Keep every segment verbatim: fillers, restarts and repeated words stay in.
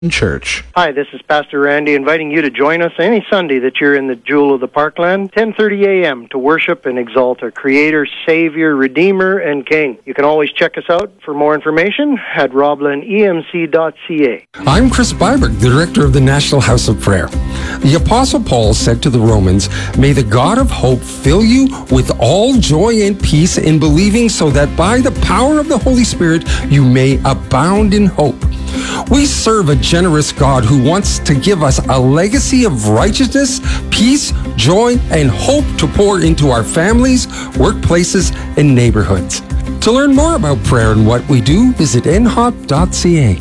Church. Hi, this is Pastor Randy inviting you to join us any Sunday that you're in the Jewel of the Parkland, ten thirty a.m. to worship and exalt our Creator, Savior, Redeemer, and King. You can always check us out for more information at roblin e m c dot c a. I'm Chris Byberg, the director of the National House of Prayer. The Apostle Paul said to the Romans, "May the God of hope fill you with all joy and peace in believing, so that by the power of the Holy Spirit you may abound in hope." We serve a generous God who wants to give us a legacy of righteousness, peace, joy, and hope to pour into our families, workplaces, and neighborhoods. To learn more about prayer and what we do, visit n h o p dot c a.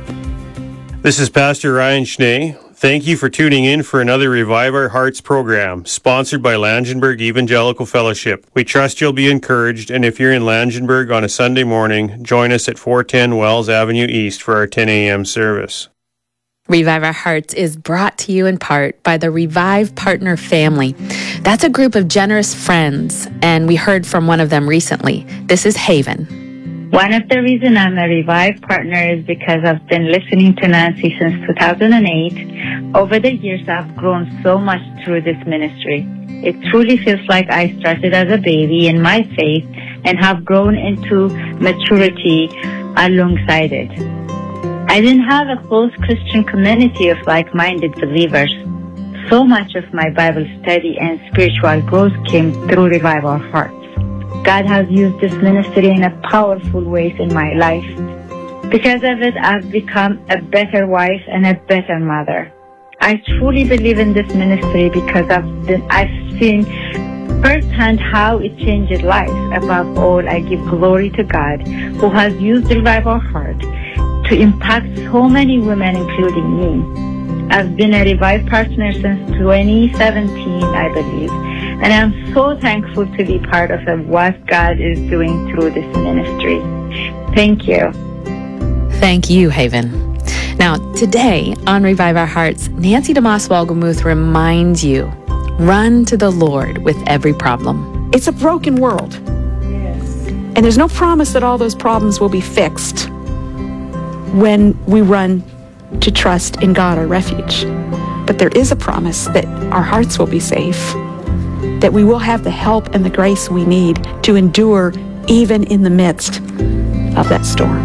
This is Pastor Ryan Schnee. Thank you for tuning in for another Revive Our Hearts program, sponsored by Langenberg Evangelical Fellowship. We trust you'll be encouraged, and if you're in Langenberg on a Sunday morning, join us at four ten Wells Avenue East for our ten a.m. service. Revive Our Hearts is brought to you in part by the Revive Partner Family. That's a group of generous friends, and we heard from one of them recently. This is Haven. One of the reasons I'm a Revive partner is because I've been listening to Nancy since two thousand eight. Over the years, I've grown so much through this ministry. It truly feels like I started as a baby in my faith and have grown into maturity alongside it. I didn't have a close Christian community of like-minded believers. So much of my Bible study and spiritual growth came through Revive Our Hearts. God has used this ministry in a powerful ways in my life. Because of it, I've become a better wife and a better mother. I truly believe in this ministry because I've been, I've seen firsthand how it changes lives. Above all, I give glory to God, who has used Revive Our Heart to impact so many women, including me. I've been a Revive partner since twenty seventeen, I believe. And I'm so thankful to be part of what God is doing through this ministry. Thank you. Thank you, Haven. Now, today on Revive Our Hearts, Nancy DeMoss Wolgemuth reminds you, run to the Lord with every problem. It's a broken world. Yes. And there's no promise that all those problems will be fixed when we run to trust in God, our refuge. But there is a promise that our hearts will be safe, that we will have the help and the grace we need to endure even in the midst of that storm.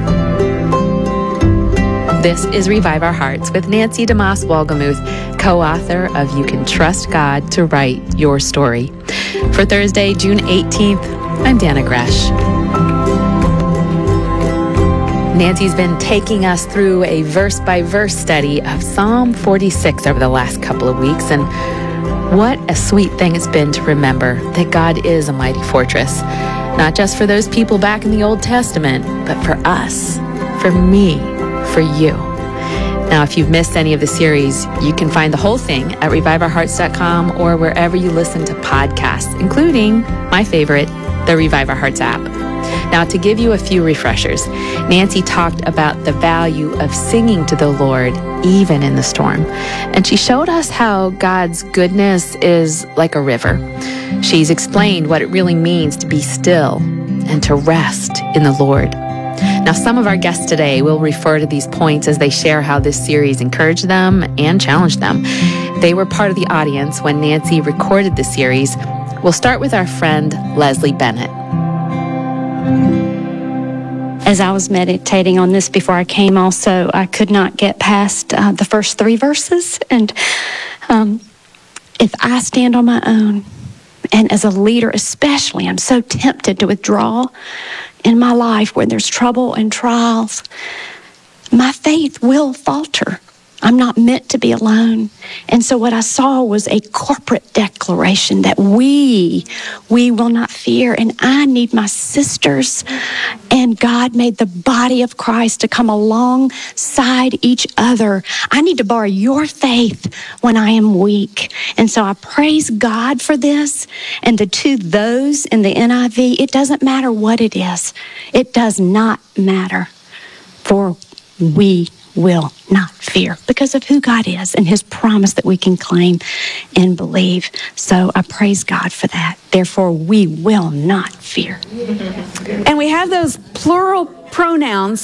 This is Revive Our Hearts with Nancy DeMoss Wolgemuth, co-author of You Can Trust God to Write Your Story. For Thursday, June eighteenth, I'm Dana Gresh. Nancy's been taking us through a verse-by-verse study of Psalm forty-six over the last couple of weeks, and what a sweet thing it's been to remember that God is a mighty fortress, not just for those people back in the Old Testament, but for us, for me, for you. Now, if you've missed any of the series, you can find the whole thing at revive our hearts dot com or wherever you listen to podcasts, including my favorite, the Revive Our Hearts app. Now, to give you a few refreshers, Nancy talked about the value of singing to the Lord even in the storm. And she showed us how God's goodness is like a river. She's explained what it really means to be still and to rest in the Lord. Now, some of our guests today will refer to these points as they share how this series encouraged them and challenged them. They were part of the audience when Nancy recorded the series. We'll start with our friend Leslie Bennett. As I was meditating on this before I came also, I could not get past uh, the first three verses. And um, if I stand on my own, and as a leader especially, I'm so tempted to withdraw in my life when there's trouble and trials, my faith will falter. I'm not meant to be alone. And so what I saw was a corporate declaration that we, we will not fear. And I need my sisters. And God made the body of Christ to come alongside each other. I need to borrow your faith when I am weak. And so I praise God for this. And the two those in the N I V, it doesn't matter what it is. It does not matter. For we will not fear because of who God is and his promise that we can claim and believe. So I praise God for that. Therefore, we will not fear. And we have those plural pronouns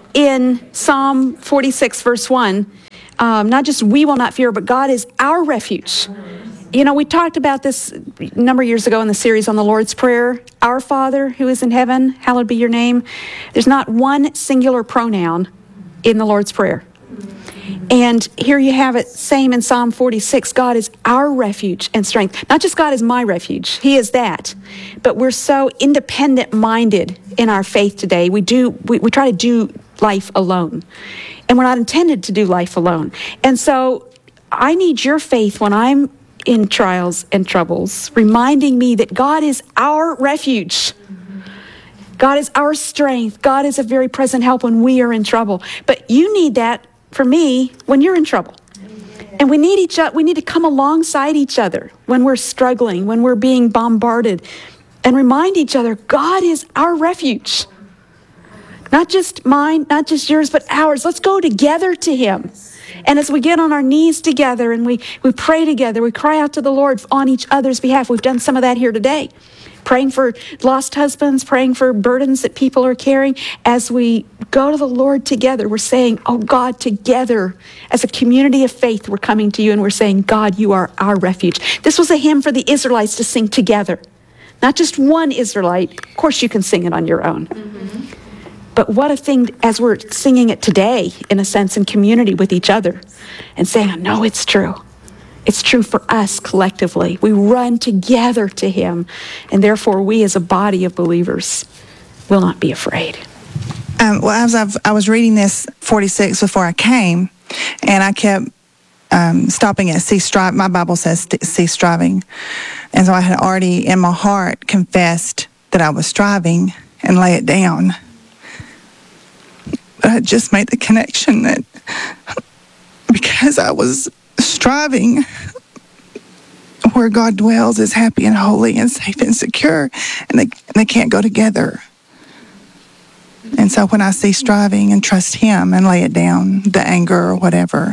in Psalm forty-six, verse one, um, not just we will not fear, but God is our refuge. You know, we talked about this a number of years ago in the series on the Lord's Prayer. Our Father who is in heaven, hallowed be your name. There's not one singular pronoun in the Lord's Prayer. And here you have it, same in Psalm forty-six, God is our refuge and strength. Not just God is my refuge, He is that. But we're so independent-minded in our faith today. We do, we, we try to do life alone. And we're not intended to do life alone. And so I need your faith when I'm in trials and troubles, reminding me that God is our refuge. God is our strength. God is a very present help when we are in trouble. But you need that for me when you're in trouble. And we need each other. We need to come alongside each other when we're struggling, when we're being bombarded, and remind each other, God is our refuge. Not just mine, not just yours, but ours. Let's go together to Him. And as we get on our knees together and we, we pray together, we cry out to the Lord on each other's behalf. We've done some of that here today. Praying for lost husbands, praying for burdens that people are carrying. As we go to the Lord together, we're saying, oh God, together, as a community of faith, we're coming to you and we're saying, God, you are our refuge. This was a hymn for the Israelites to sing together. Not just one Israelite. Of course, you can sing it on your own. Mm-hmm. But what a thing, as we're singing it today, in a sense, in community with each other, and saying, no, it's true. It's true for us collectively. We run together to Him, and therefore we as a body of believers will not be afraid. Um, well, as I've, I was reading this forty-six before I came, and I kept um, stopping at cease striving. My Bible says cease striving. And so I had already in my heart confessed that I was striving and lay it down. But I just made the connection that because I was striving, where God dwells is happy and holy and safe and secure, and they, and they can't go together. And so when I see striving and trust Him and lay it down, the anger or whatever,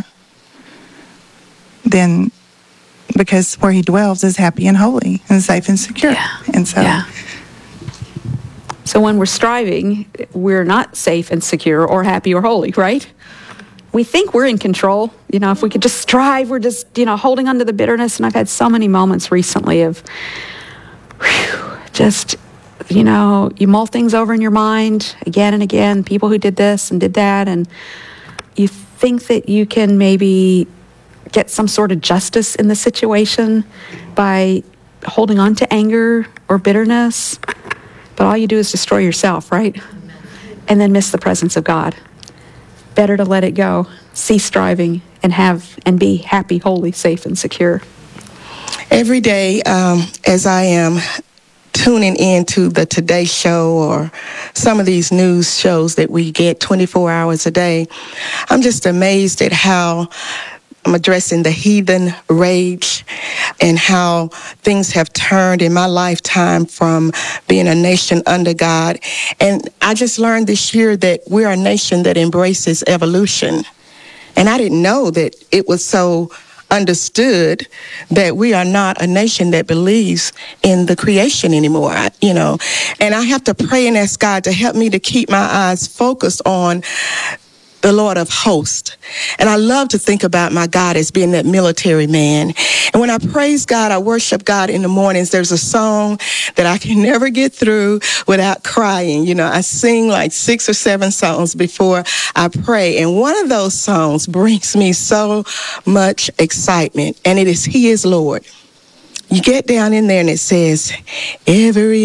then because where He dwells is happy and holy and safe and secure. Yeah. And so... Yeah. So when we're striving, we're not safe and secure or happy or holy, right? We think we're in control. You know, if we could just strive, we're just, you know, holding on to the bitterness. And I've had so many moments recently of whew, just, you know, you mull things over in your mind again and again, people who did this and did that. And you think that you can maybe get some sort of justice in the situation by holding on to anger or bitterness. But all you do is destroy yourself, right? And then miss the presence of God. Better to let it go, cease striving, and have and be happy, holy, safe, and secure. Every day, um, as I am tuning into the Today Show or some of these news shows that we get twenty-four hours a day, I'm just amazed at how I'm addressing the heathen rage and how things have turned in my lifetime from being a nation under God. And I just learned this year that we're a nation that embraces evolution. And I didn't know that it was so understood that we are not a nation that believes in the creation anymore, I, you know. And I have to pray and ask God to help me to keep my eyes focused on the Lord of hosts. And I love to think about my God as being that military man. And when I praise God, I worship God in the mornings, there's a song that I can never get through without crying. You know, I sing like six or seven songs before I pray. And one of those songs brings me so much excitement. And it is He is Lord. You get down in there and it says, every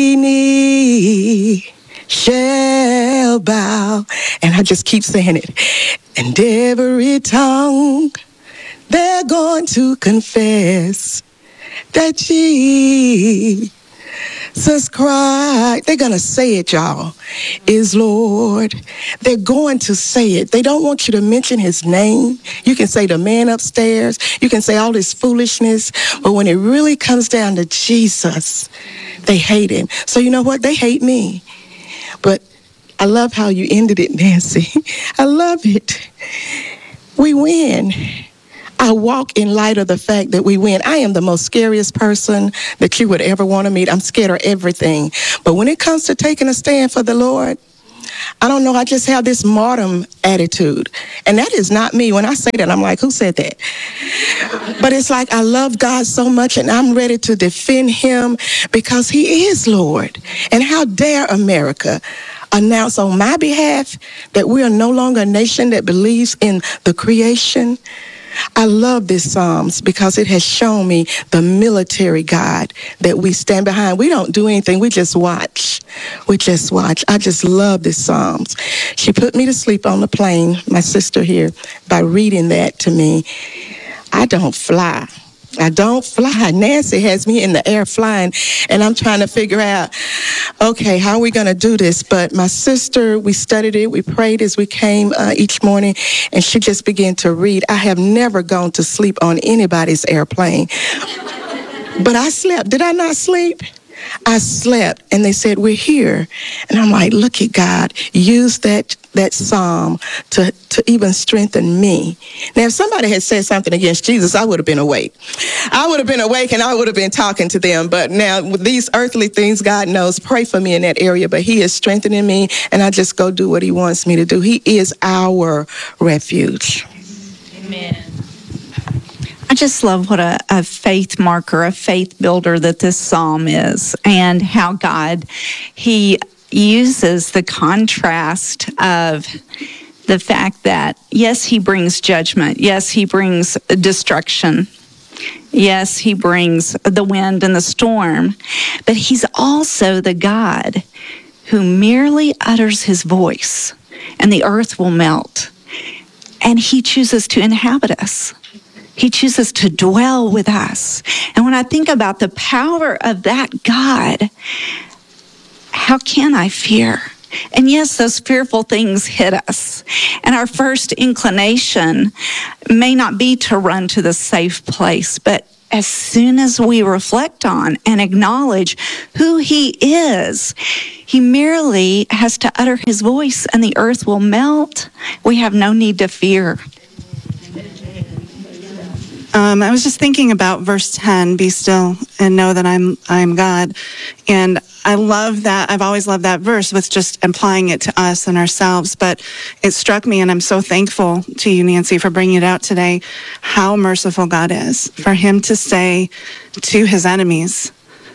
knee shall bow, and I just keep saying it, and every tongue, they're going to confess that Jesus Christ, they're going to say it, y'all, is Lord. They're going to say it. They don't want you to mention His name. You can say the man upstairs, you can say all this foolishness, but when it really comes down to Jesus, they hate Him. So you know what? They hate me. But I love how you ended it, Nancy. I love it. We win. I walk in light of the fact that we win. I am the most scariest person that you would ever want to meet. I'm scared of everything. But when it comes to taking a stand for the Lord, I don't know, I just have this martyr attitude. And that is not me. When I say that, I'm like, who said that? But it's like I love God so much and I'm ready to defend him because he is Lord. And how dare America announce on my behalf that we are no longer a nation that believes in the creation. I love this Psalms because it has shown me the military God that we stand behind. We don't do anything. We just watch. We just watch. I just love this Psalms. She put me to sleep on the plane, my sister here, by reading that to me. I don't fly. I don't fly. Nancy has me in the air flying, and I'm trying to figure out, okay, how are we going to do this? But my sister, we studied it, we prayed as we came uh, each morning, and she just began to read. I have never gone to sleep on anybody's airplane, but I slept. Did I not sleep? I slept, and they said, we're here. And I'm like, look at God. Use that that psalm to, to even strengthen me. Now, if somebody had said something against Jesus, I would have been awake. I would have been awake, and I would have been talking to them. But now, with these earthly things, God knows, pray for me in that area. But he is strengthening me, and I just go do what he wants me to do. He is our refuge. Amen. I just love what a, a faith marker, a faith builder that this psalm is, and how God, he uses the contrast of the fact that, yes, he brings judgment. Yes, he brings destruction. Yes, he brings the wind and the storm. But he's also the God who merely utters his voice, and the earth will melt. And he chooses to inhabit us. He chooses to dwell with us. And when I think about the power of that God, how can I fear? And yes, those fearful things hit us. And our first inclination may not be to run to the safe place, but as soon as we reflect on and acknowledge who he is, he merely has to utter his voice and the earth will melt. We have no need to fear. Um, I was just thinking about verse ten, be still and know that I'm I'm God. And I love that. I've always loved that verse with just applying it to us and ourselves. But it struck me, and I'm so thankful to you, Nancy, for bringing it out today, how merciful God is. For him to say to his enemies,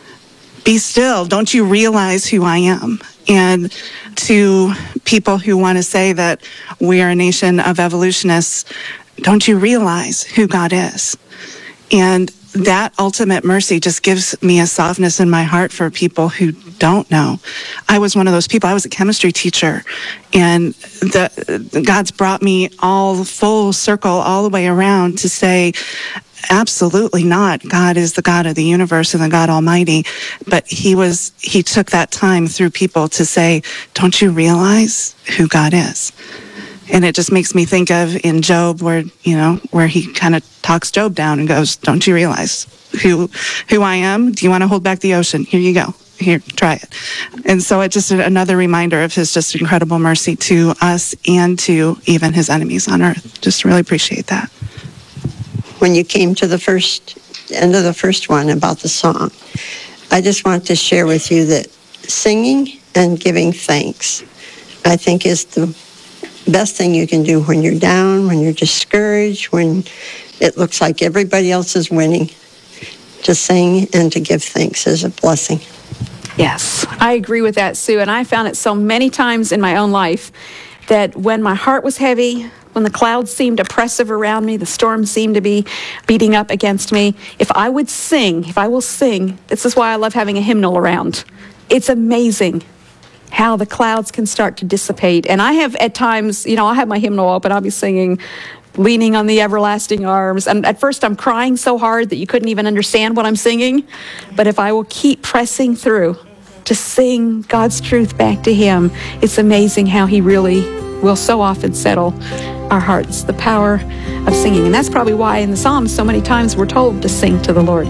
be still, don't you realize who I am? And to people who want to say that we are a nation of evolutionists, don't you realize who God is? And that ultimate mercy just gives me a softness in my heart for people who don't know. I was one of those people. I was a chemistry teacher, and the, God's brought me all full circle all the way around to say, absolutely not. God is the God of the universe and the God Almighty. But he was, he took that time through people to say, don't you realize who God is? And it just makes me think of in Job where, you know, where he kind of talks Job down and goes, don't you realize who who I am? Do you want to hold back the ocean? Here you go. Here, try it. And so it's just another reminder of his just incredible mercy to us and to even his enemies on earth. Just really appreciate that. When you came to the first end of the first one about the song, I just want to share with you that singing and giving thanks, I think, is the best thing you can do when you're down, when you're discouraged, when it looks like everybody else is winning. To sing and to give thanks is a blessing. Yes, I agree with that, Sue. And I found it so many times in my own life that when my heart was heavy, when the clouds seemed oppressive around me, the storm seemed to be beating up against me, if I would sing, if I will sing, this is why I love having a hymnal around. It's amazing how the clouds can start to dissipate. And I have at times, you know, I'll have my hymnal open, I'll be singing, leaning on the everlasting arms. And at first I'm crying so hard that you couldn't even understand what I'm singing. But if I will keep pressing through to sing God's truth back to him, it's amazing how he really will so often settle our hearts, the power of singing. And that's probably why in the Psalms so many times we're told to sing to the Lord.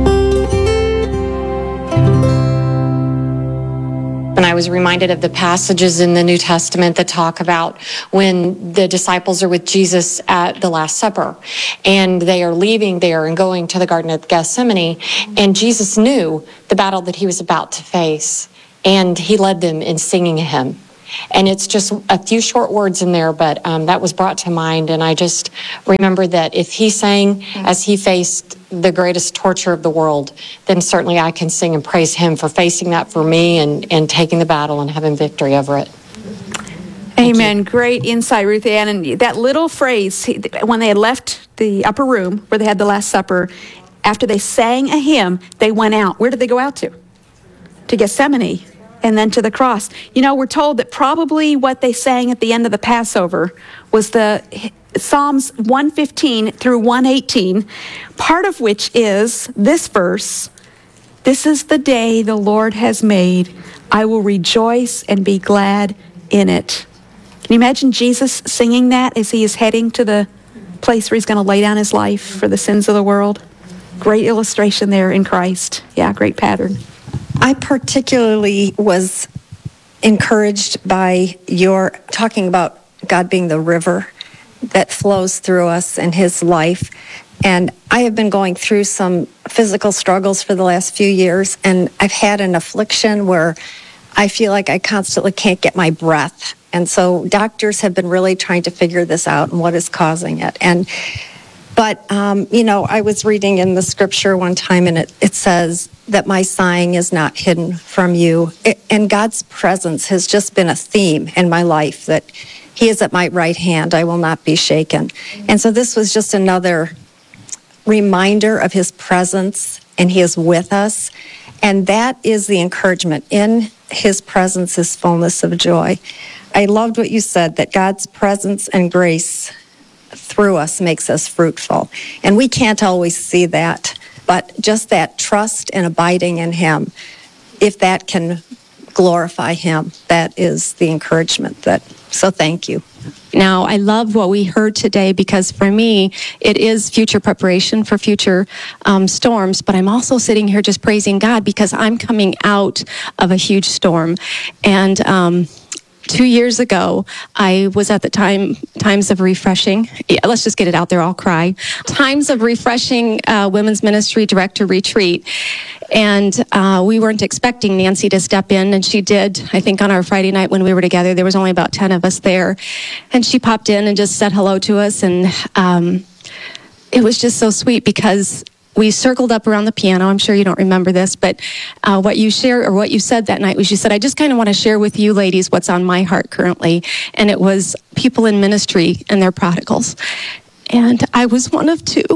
And I was reminded of the passages in the New Testament that talk about when the disciples are with Jesus at the Last Supper and they are leaving there and going to the Garden of Gethsemane, and Jesus knew the battle that he was about to face, and he led them in singing a hymn. And it's just a few short words in there, but um, that was brought to mind. And I just remember that if he sang as he faced the greatest torture of the world, then certainly I can sing and praise him for facing that for me and, and taking the battle and having victory over it. Amen. Great insight, Ruth Ann. And that little phrase, when they had left the upper room where they had the Last Supper, after they sang a hymn, they went out. Where did they go out to? To Gethsemane. And then to the cross. You know, we're told that probably what they sang at the end of the Passover was the Psalms one fifteen through one eighteen, part of which is this verse, "This is the day the Lord has made. I will rejoice and be glad in it." Can you imagine Jesus singing that as he is heading to the place where he's going to lay down his life for the sins of the world? Great illustration there in Christ. Yeah, great pattern. I particularly was encouraged by your talking about God being the river that flows through us and his life. And I have been going through some physical struggles for the last few years, and I've had an affliction where I feel like I constantly can't get my breath. And so doctors have been really trying to figure this out and what is causing it. And But, um, you know, I was reading in the scripture one time, and it, it says that my sighing is not hidden from you. It, and God's presence has just been a theme in my life, that he is at my right hand. I will not be shaken. And so this was just another reminder of his presence, and he is with us. And that is the encouragement. In his presence is fullness of joy. I loved what you said, that God's presence and grace through us makes us fruitful. And we can't always see that, but just that trust and abiding in him, if that can glorify him, that is the encouragement. That so thank you. Now, I love what we heard today, because for me, it is future preparation for future um, storms, but I'm also sitting here just praising God because I'm coming out of a huge storm. And um Two years ago, I was at the time Times of Refreshing. Yeah, let's just get it out there. I'll cry. Times of Refreshing uh, Women's Ministry Director Retreat, and uh, we weren't expecting Nancy to step in, and she did. I think on our Friday night when we were together, there was only about ten of us there, and she popped in and just said hello to us, and um, it was just so sweet because we circled up around the piano. I'm sure you don't remember this, but uh, what you shared or what you said that night was you said, I just kind of want to share with you ladies what's on my heart currently. And it was people in ministry and their prodigals. And I was one of two.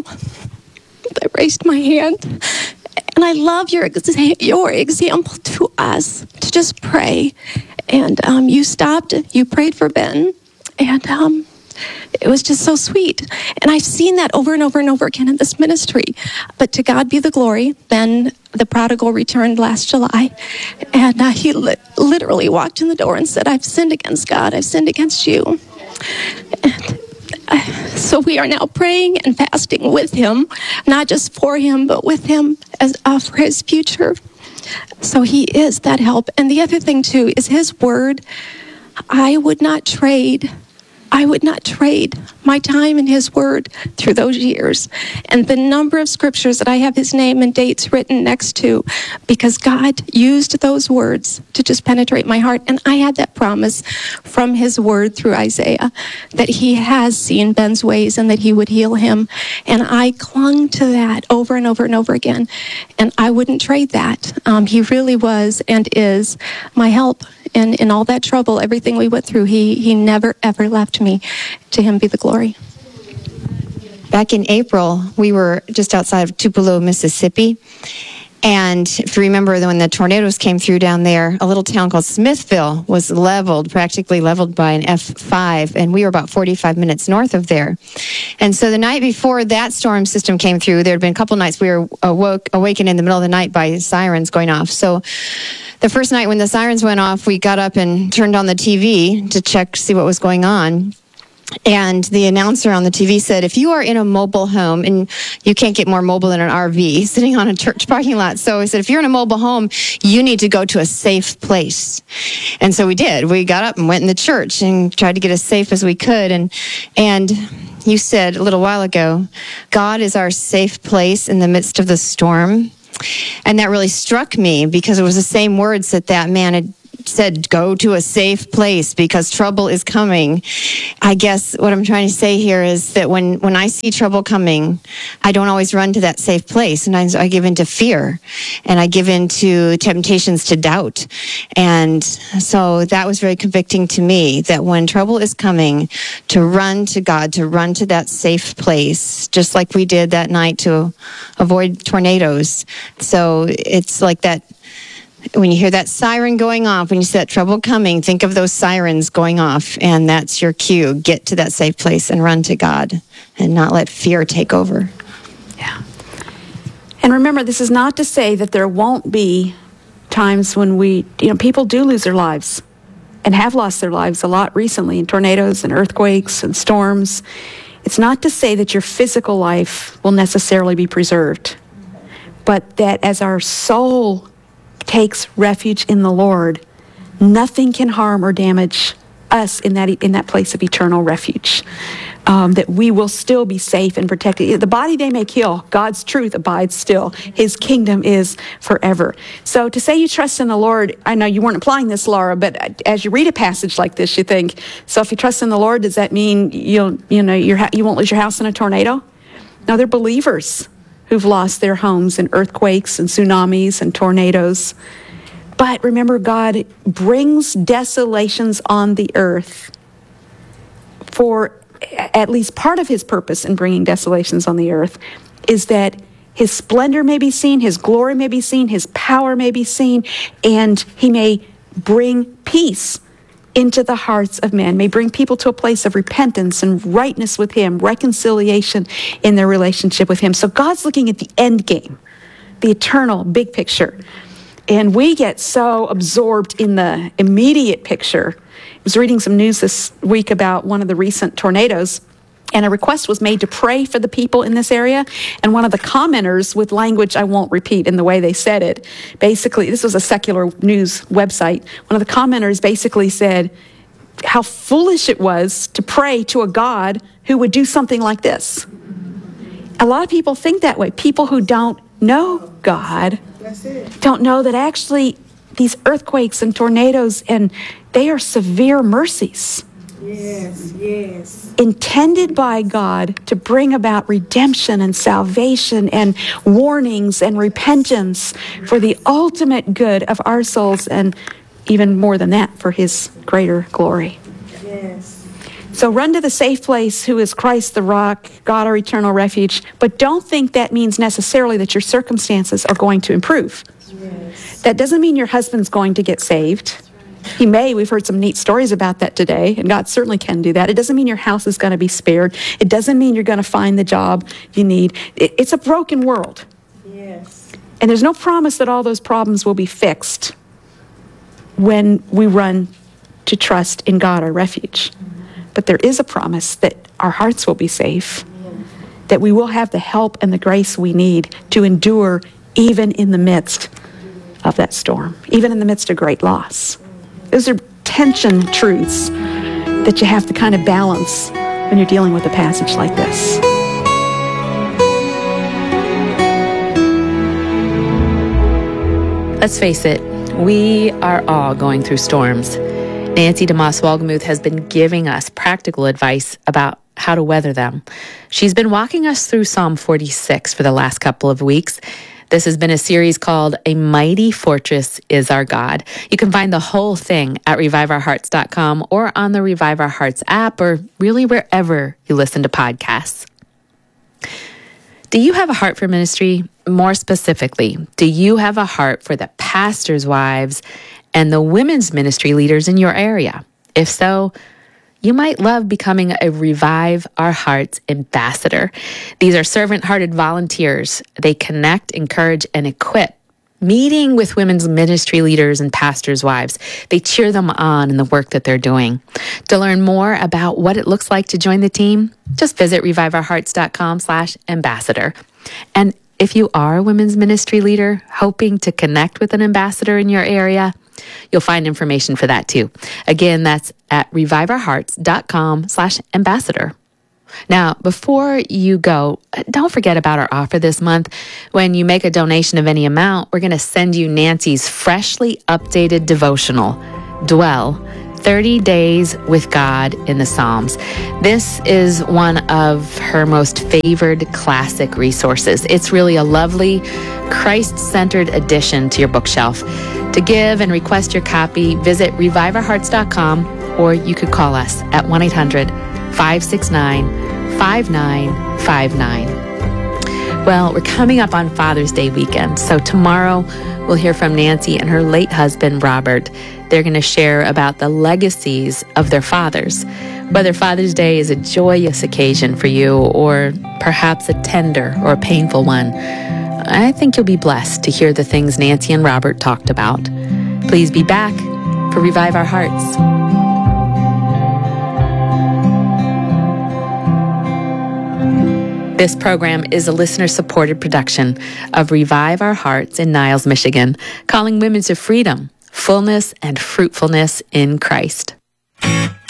I raised my hand. And I love your, exa- your example to us to just pray. And um, you stopped, you prayed for Ben. And um, it was just so sweet. And I've seen that over and over and over again in this ministry. But to God be the glory. Then the prodigal returned last July. And uh, he li- literally walked in the door and said, I've sinned against God. I've sinned against you. And uh, so we are now praying and fasting with him, not just for him, but with him as uh, for his future. So he is that help. And the other thing, too, is his word. I would not trade I would not trade my time in his word through those years. And the number of scriptures that I have his name and dates written next to, because God used those words to just penetrate my heart. And I had that promise from his word through Isaiah that he has seen Ben's ways and that he would heal him. And I clung to that over and over and over again. And I wouldn't trade that. Um, he really was and is my help. And in all that trouble, everything we went through, he he never, ever left me. To him be the glory. Back in April, we were just outside of Tupelo, Mississippi. And if you remember, when the tornadoes came through down there, a little town called Smithville was leveled, practically leveled by an F five. And we were about forty-five minutes north of there. And so the night before that storm system came through, there had been a couple nights we were awoke, awakened in the middle of the night by sirens going off. So the first night when the sirens went off, we got up and turned on the T V to check, see what was going on. And the announcer on the T V said, if you are in a mobile home, and you can't get more mobile than an R V, sitting on a church parking lot. So he said, if you're in a mobile home, you need to go to a safe place. And so we did. We got up and went in the church and tried to get as safe as we could. And, and you said a little while ago, God is our safe place in the midst of the storm. And that really struck me because it was the same words that that man had said, go to a safe place because trouble is coming. I guess what I'm trying to say here is that when, when I see trouble coming, I don't always run to that safe place. And I, I give into fear and I give into temptations to doubt. And so that was very convicting to me, that when trouble is coming, to run to God, to run to that safe place, just like we did that night to avoid tornadoes. So it's like that. When you hear that siren going off, when you see that trouble coming, think of those sirens going off, and that's your cue. Get to that safe place and run to God and not let fear take over. Yeah. And remember, this is not to say that there won't be times when we, you know, people do lose their lives and have lost their lives a lot recently in tornadoes and earthquakes and storms. It's not to say that your physical life will necessarily be preserved, but that as our soul takes refuge in the Lord, nothing can harm or damage us in that in that place of eternal refuge. Um, that we will still be safe and protected. The body they may kill, God's truth abides still. His kingdom is forever. So to say you trust in the Lord, I know you weren't applying this, Laura, but as you read a passage like this, you think, so if you trust in the Lord, does that mean you'll you know you're, you won't lose your house in a tornado? No, they're believers who've lost their homes in earthquakes and tsunamis and tornadoes. But remember, God brings desolations on the earth for at least part of his purpose in bringing desolations on the earth is that his splendor may be seen, his glory may be seen, his power may be seen, and he may bring peace into the hearts of men, may bring people to a place of repentance and rightness with him, reconciliation in their relationship with him. So God's looking at the end game, the eternal big picture. And we get so absorbed in the immediate picture. I was reading some news this week about one of the recent tornadoes, and a request was made to pray for the people in this area. And one of the commenters, with language I won't repeat in the way they said it, basically, this was a secular news website, one of the commenters basically said how foolish it was to pray to a God who would do something like this. A lot of people think that way. People who don't know God don't know that actually these earthquakes and tornadoes, and they are severe mercies. Yes, yes. Intended by God to bring about redemption and salvation and warnings and repentance for the ultimate good of our souls, and even more than that, for his greater glory. Yes. So run to the safe place, who is Christ the rock, God our eternal refuge, but don't think that means necessarily that your circumstances are going to improve. Yes. That doesn't mean your husband's going to get saved. He may. We've heard some neat stories about that today, and God certainly can do that. It doesn't mean your house is going to be spared. It doesn't mean you're going to find the job you need. It, it's a broken world. Yes. And there's no promise that all those problems will be fixed when we run to trust in God, our refuge. Mm-hmm. But there is a promise that our hearts will be safe, yeah. that we will have the help and the grace we need to endure even in the midst of that storm, even in the midst of great loss. Those are tension truths that you have to kind of balance when you're dealing with a passage like this. Let's face it, we are all going through storms. Nancy DeMoss Wolgemuth has been giving us practical advice about how to weather them. She's been walking us through Psalm forty-six for the last couple of weeks. This has been a series called A Mighty Fortress is Our God. You can find the whole thing at revive our hearts dot com or on the Revive Our Hearts app, or really wherever you listen to podcasts. Do you have a heart for ministry? More specifically, do you have a heart for the pastors' wives and the women's ministry leaders in your area? If so, you might love becoming a Revive Our Hearts ambassador. These are servant-hearted volunteers. They connect, encourage, and equip, meeting with women's ministry leaders and pastors' wives. They cheer them on in the work that they're doing. To learn more about what it looks like to join the team, just visit revive our hearts dot com slash ambassador. And if you are a women's ministry leader hoping to connect with an ambassador in your area, you'll find information for that too. Again, that's at revive our hearts dot com slash ambassador. Now, before you go, don't forget about our offer this month. When you make a donation of any amount, we're going to send you Nancy's freshly updated devotional, Dwell, thirty days with God in the Psalms. This is one of her most favored classic resources. It's really a lovely, Christ-centered addition to your bookshelf. To give and request your copy, visit revive our hearts dot com, or you could call us at one eight hundred five six nine five nine five nine. Well, we're coming up on Father's Day weekend, so tomorrow we'll hear from Nancy and her late husband, Robert. They're going to share about the legacies of their fathers, whether Father's Day is a joyous occasion for you or perhaps a tender or painful one. I think you'll be blessed to hear the things Nancy and Robert talked about. Please be back for Revive Our Hearts. This program is a listener-supported production of Revive Our Hearts in Niles, Michigan, calling women to freedom, fullness, and fruitfulness in Christ.